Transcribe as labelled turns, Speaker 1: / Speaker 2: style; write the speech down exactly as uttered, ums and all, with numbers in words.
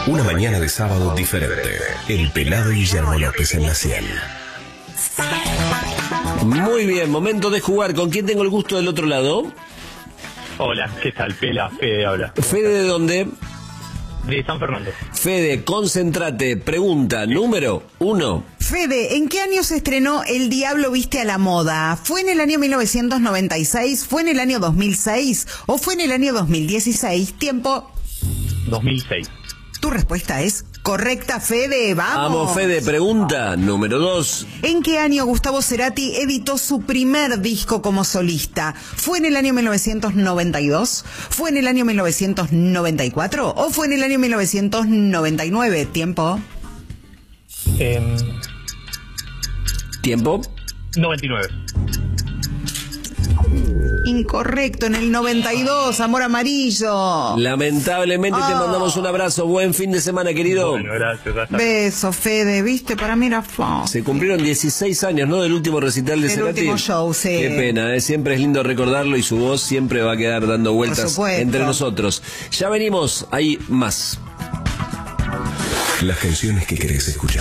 Speaker 1: Una mañana de sábado diferente. El Pelado Guillermo López en la cien.
Speaker 2: Muy bien, momento de jugar. ¿Con quién tengo el gusto del otro lado?
Speaker 3: Hola, ¿qué tal? Pela, Fede habla.
Speaker 2: Fede, ¿de dónde?
Speaker 3: De San Fernando.
Speaker 2: Fede, concéntrate. Pregunta número uno.
Speaker 4: Fede, ¿en qué año se estrenó El Diablo Viste a la Moda? ¿Fue en el año mil novecientos noventa y seis? ¿Fue en el año dos mil seis? ¿O fue en el año dos mil dieciséis? Tiempo.
Speaker 3: dos mil seis.
Speaker 4: Tu respuesta es correcta, Fede. ¡Vamos!
Speaker 2: Vamos, Fede. Pregunta número dos.
Speaker 4: ¿En qué año Gustavo Cerati editó su primer disco como solista? ¿Fue en el año mil novecientos noventa y dos? ¿Fue en el año mil novecientos noventa y cuatro? ¿O fue en el año mil novecientos noventa y nueve? Tiempo.
Speaker 3: Eh,
Speaker 2: Tiempo.
Speaker 3: noventa y nueve.
Speaker 4: Incorrecto, en el noventa y dos, Amor Amarillo.
Speaker 2: Lamentablemente te
Speaker 4: Oh.
Speaker 2: mandamos un abrazo. Buen fin de semana, querido.
Speaker 3: Bueno, gracias. Hasta
Speaker 4: Beso, Fede, ¿viste? Para mí era fácil.
Speaker 2: Se cumplieron dieciséis años, ¿no? Del último recital de
Speaker 4: Del
Speaker 2: Cerati.
Speaker 4: último show, sí.
Speaker 2: Qué pena, ¿eh? Siempre es lindo recordarlo y su voz siempre va a quedar dando vueltas
Speaker 4: supuesto.
Speaker 2: entre nosotros. Ya venimos, hay más.
Speaker 1: Las canciones que querés escuchar.